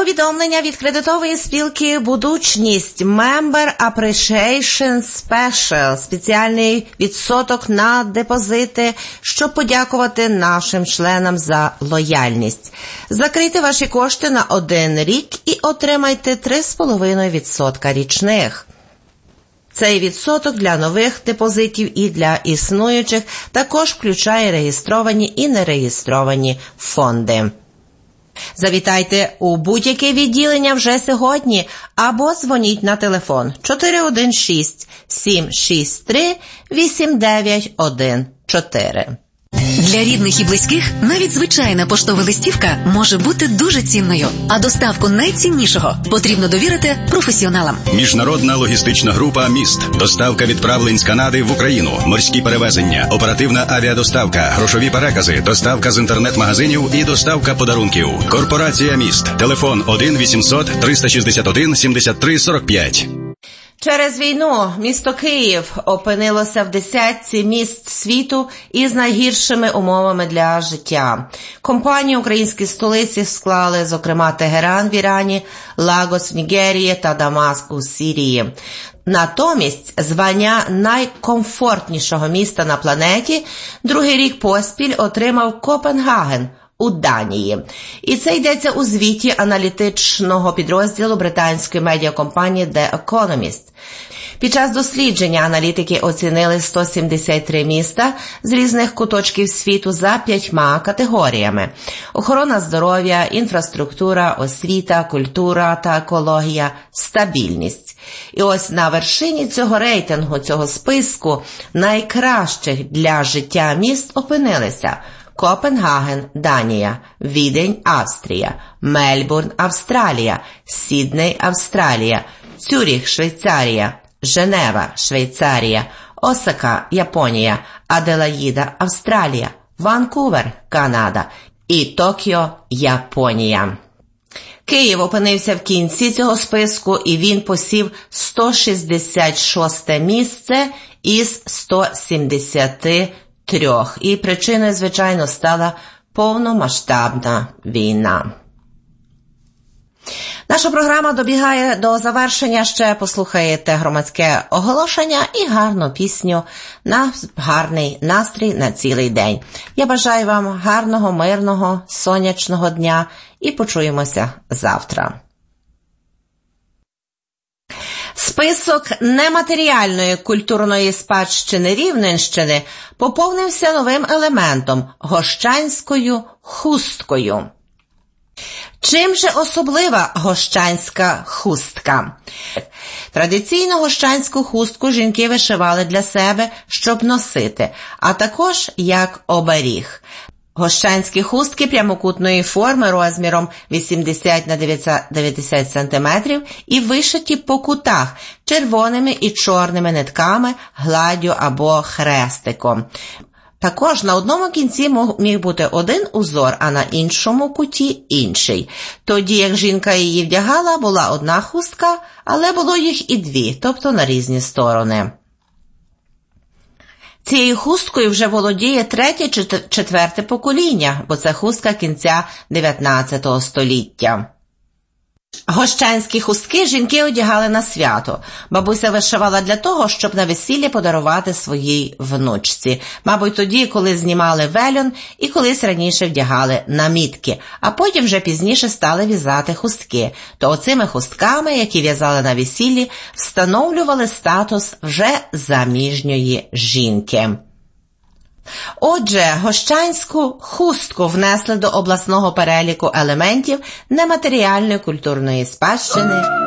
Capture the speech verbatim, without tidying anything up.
Повідомлення від кредитової спілки «Будучність» Member Appreciation Special. Спеціальний відсоток на депозити, щоб подякувати нашим членам за лояльність. Закрийте ваші кошти на один рік і отримайте три з половиною відсотка річних. Цей відсоток для нових депозитів і для існуючих також включає реєстровані і нереєстровані фонди. Завітайте у будь-яке відділення вже сьогодні або дзвоніть на телефон чотири один шість сім шість три вісім дев'ять один чотири. Для рідних і близьких навіть звичайна поштова листівка може бути дуже цінною, а доставку найціннішого потрібно довірити професіоналам. Міжнародна логістична група «Міст». Доставка відправлень з Канади в Україну, морські перевезення, оперативна авіадоставка, грошові перекази, доставка з інтернет-магазинів і доставка подарунків. Корпорація «Міст». Телефон один вісімсот триста шістдесят один сімдесят три сорок п'ять. Через війну місто Київ опинилося в десятці міст світу із найгіршими умовами для життя. Компанії українські столиці склали, зокрема, Тегеран в Ірані, Лагос в Нігерії та Дамаск у Сирії. Натомість звання найкомфортнішого міста на планеті другий рік поспіль отримав Копенгаген у Данії. І це йдеться у звіті аналітичного підрозділу британської медіакомпанії The Economist. Під час дослідження аналітики оцінили сто сімдесят три міста з різних куточків світу за п'ятьма категоріями: охорона здоров'я, інфраструктура, освіта, культура та екологія, стабільність. І ось на вершині цього рейтингу, цього списку найкращих для життя міст опинилися Копенгаген, Данія, Відень, Австрія, Мельбурн, Австралія, Сідней, Австралія, Цюріх, Швейцарія, Женева, Швейцарія, Осака, Японія, Аделаїда, Австралія, Ванкувер, Канада і Токіо, Японія. Київ опинився в кінці цього списку, і він посів сто шістдесят шосте місце із сто сімдесяти трьох. І причиною, звичайно, стала повномасштабна війна. Наша програма добігає до завершення. Ще послухаєте громадське оголошення і гарну пісню на гарний настрій на цілий день. Я бажаю вам гарного, мирного, сонячного дня і почуємося завтра. Список нематеріальної культурної спадщини Рівненщини поповнився новим елементом – гощанською хусткою. Чим же особлива гощанська хустка? Традиційно гощанську хустку жінки вишивали для себе, щоб носити, а також як оберіг. Гощанські хустки прямокутної форми розміром вісімдесят на дев'яносто сантиметрів і вишиті по кутах червоними і чорними нитками, гладдю або хрестиком. Також на одному кінці міг бути один узор, а на іншому куті інший. Тоді, як жінка її вдягала, була одна хустка, але було їх і дві, тобто на різні сторони. Цією хусткою вже володіє третє чи четверте покоління, бо це хустка кінця дев'ятнадцятого століття. Гощанські хустки жінки одягали на свято. Бабуся вишивала для того, щоб на весілля подарувати своїй внучці. Мабуть, тоді, коли знімали вельон і колись раніше вдягали намітки, а потім вже пізніше стали в'язати хустки. То оцими хустками, які в'язали на весіллі, встановлювали статус вже заміжньої жінки. Отже, гощанську хустку внесли до обласного переліку елементів нематеріальної культурної спадщини